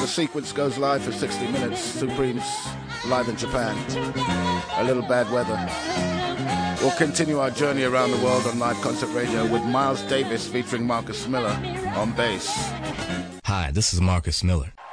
the sequence goes live for 60 minutes. Supremes live in Japan. A little bad weather. We'll continue our journey around the world on live concert radio with Miles Davis featuring Marcus Miller on bass. Hi, this is Marcus Miller.